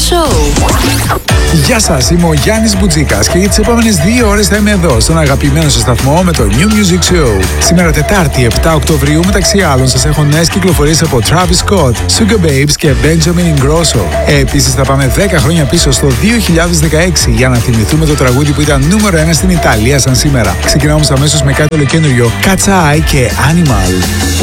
Show. Γεια σας, είμαι ο Γιάννης Μπουτζίκας και για τις επόμενες 2 ώρες θα είμαι εδώ στον αγαπημένο σας σταθμό με το New Music Show. Σήμερα Τετάρτη 7 Οκτωβρίου, μεταξύ άλλων σας έχω νέες κυκλοφορίες από Travis Scott, Sugar Babes και Benjamin Ingrosso. Επίσης θα πάμε 10 χρόνια πίσω στο 2016 για να θυμηθούμε το τραγούδι που ήταν νούμερο 1 στην Ιταλία σαν σήμερα. Ξεκινάμε αμέσως με κάτι ολοκένουργιο, Cat's Eye και Animal.